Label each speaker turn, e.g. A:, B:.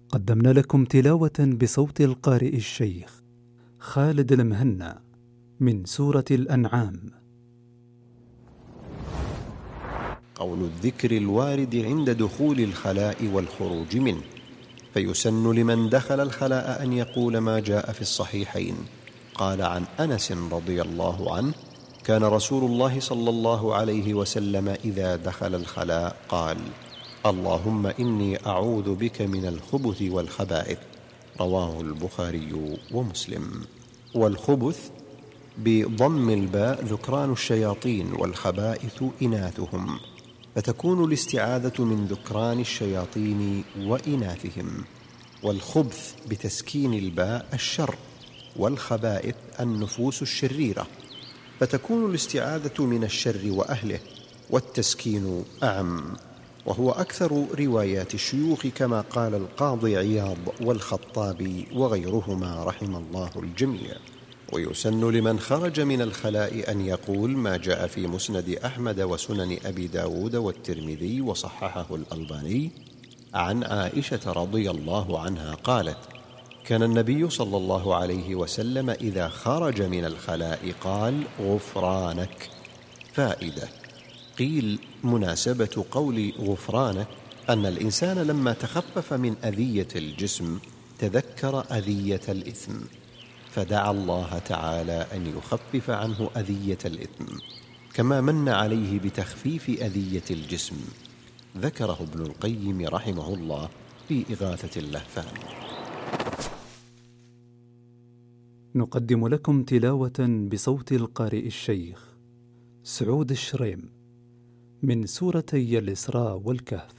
A: قدمنا لكم تلاوة بصوت القارئ الشيخ خالد المهنا من سورة الأنعام.
B: قول الذكر الوارد عند دخول الخلاء والخروج منه، فيسن لمن دخل الخلاء أن يقول ما جاء في الصحيحين. قال عن أنس رضي الله عنه: كان رسول الله صلى الله عليه وسلم إذا دخل الخلاء قال: اللهم إني أعوذ بك من الخبث والخبائث. رواه البخاري ومسلم. والخبث بضم الباء ذكران الشياطين، والخبائث إناثهم، فتكون الاستعاذة من ذكران الشياطين وإناثهم. والخبث بتسكين الباء الشر، والخبائث النفوس الشريرة، فتكون الاستعاذة من الشر وأهله، والتسكين أعم، وهو أكثر روايات الشيوخ كما قال القاضي عياض والخطابي وغيرهما رحم الله الجميع. ويسن لمن خرج من الخلاء أن يقول ما جاء في مسند أحمد وسنن أبي داود والترمذي وصححه الألباني عن عائشة رضي الله عنها قالت: كان النبي صلى الله عليه وسلم إذا خرج من الخلاء قال: غفرانك. فائدة: قيل مناسبة قول غفرانك أن الإنسان لما تخفف من أذية الجسم تذكر أذية الإثم، فدعا الله تعالى أن يخفف عنه أذية الإثم، كما من عليه بتخفيف أذية الجسم. ذكره ابن القيم رحمه الله في إغاثة اللهفان.
A: نقدم لكم تلاوة بصوت القارئ الشيخ سعود الشريم من سورتي الإسراء والكهف.